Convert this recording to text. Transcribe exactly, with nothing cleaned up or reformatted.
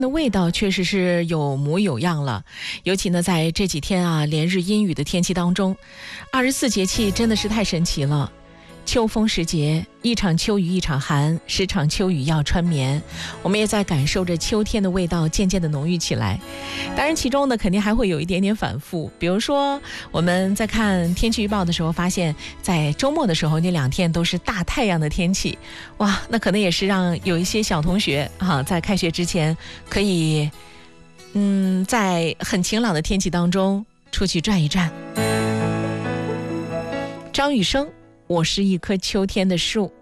那味道确实是有模有样了，尤其呢在这几天啊连日阴雨的天气当中，二十四节气真的是太神奇了。秋风时节，一场秋雨一场寒，十场秋雨要穿棉。我们也在感受着秋天的味道渐渐的浓郁起来。当然其中呢肯定还会有一点点反复，比如说我们在看天气预报的时候发现，在周末的时候那两天都是大太阳的天气，哇，那可能也是让有一些小同学啊在开学之前可以嗯在很晴朗的天气当中出去转一转。张雨生，我是一棵秋天的树。